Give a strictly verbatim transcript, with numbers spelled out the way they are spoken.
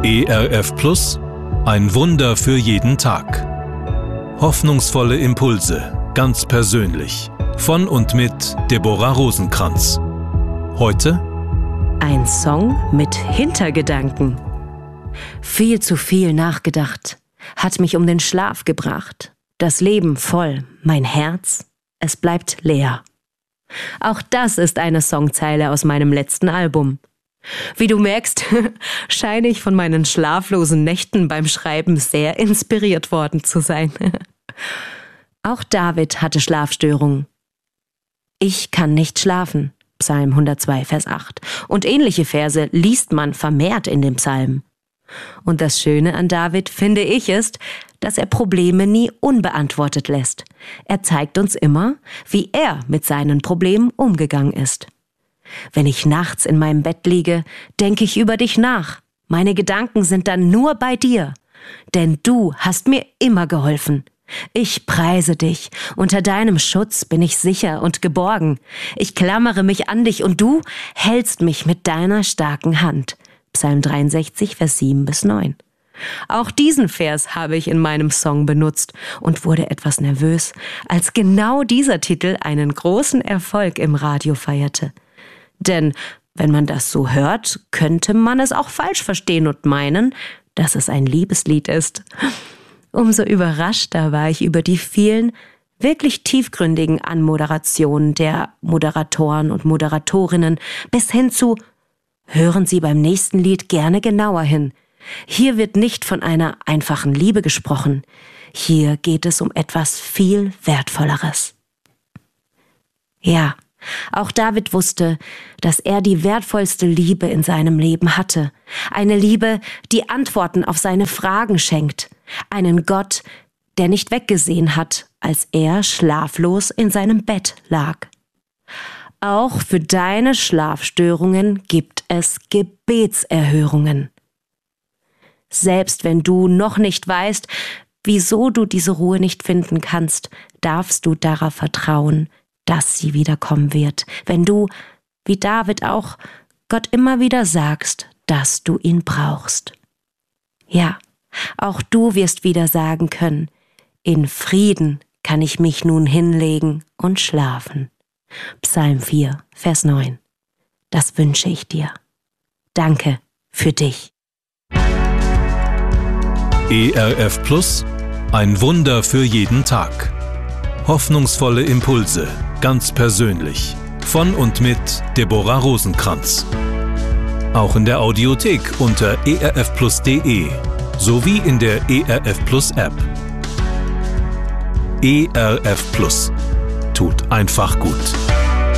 E R F Plus, ein Wunder für jeden Tag. Hoffnungsvolle Impulse, ganz persönlich. Von und mit Deborah Rosenkranz. Heute ein Song mit Hintergedanken. Viel zu viel nachgedacht, hat mich um den Schlaf gebracht. Das Leben voll, mein Herz, es bleibt leer. Auch das ist eine Songzeile aus meinem letzten Album. Wie du merkst, scheine ich von meinen schlaflosen Nächten beim Schreiben sehr inspiriert worden zu sein. Auch David hatte Schlafstörungen. Ich kann nicht schlafen, Psalm hundertzwei, Vers acht. Und ähnliche Verse liest man vermehrt in dem Psalm. Und das Schöne an David, finde ich, ist, dass er Probleme nie unbeantwortet lässt. Er zeigt uns immer, wie er mit seinen Problemen umgegangen ist. Wenn ich nachts in meinem Bett liege, denke ich über dich nach. Meine Gedanken sind dann nur bei dir. Denn du hast mir immer geholfen. Ich preise dich. Unter deinem Schutz bin ich sicher und geborgen. Ich klammere mich an dich und du hältst mich mit deiner starken Hand. Psalm dreiundsechzig, Vers sieben bis neun. Auch diesen Vers habe ich in meinem Song benutzt und wurde etwas nervös, als genau dieser Titel einen großen Erfolg im Radio feierte. Denn wenn man das so hört, könnte man es auch falsch verstehen und meinen, dass es ein Liebeslied ist. Umso überraschter war ich über die vielen, wirklich tiefgründigen Anmoderationen der Moderatoren und Moderatorinnen bis hin zu »Hören Sie beim nächsten Lied gerne genauer hin. Hier wird nicht von einer einfachen Liebe gesprochen. Hier geht es um etwas viel Wertvolleres.« Ja, auch David wusste, dass er die wertvollste Liebe in seinem Leben hatte. Eine Liebe, die Antworten auf seine Fragen schenkt. Einen Gott, der nicht weggesehen hat, als er schlaflos in seinem Bett lag. Auch für deine Schlafstörungen gibt es Gebetserhörungen. Selbst wenn du noch nicht weißt, wieso du diese Ruhe nicht finden kannst, darfst du darauf vertrauen, dass sie wiederkommen wird, wenn du, wie David auch, Gott immer wieder sagst, dass du ihn brauchst. Ja, auch du wirst wieder sagen können, in Frieden kann ich mich nun hinlegen und schlafen. Psalm vier, Vers neun. Das wünsche ich dir. Danke für dich. E R F Plus, ein Wunder für jeden Tag. Hoffnungsvolle Impulse, ganz persönlich. Von und mit Deborah Rosenkranz. Auch in der Audiothek unter e r f plus punkt d e sowie in der E R F Plus App. E R F Plus. Tut einfach gut.